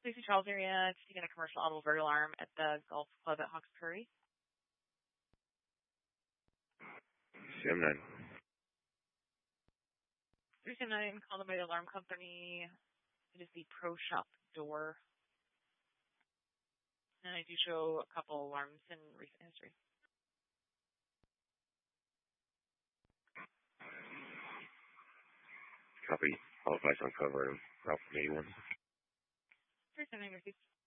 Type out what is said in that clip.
Lucy Charles area, taking a commercial audible burglar alarm at the golf club at Hawks Prairie. CM9. 379, called by the alarm company. It is the Pro Shop door. And I do show a couple alarms in recent history. Copy. All flights on cover. Alpha 81. 379 received.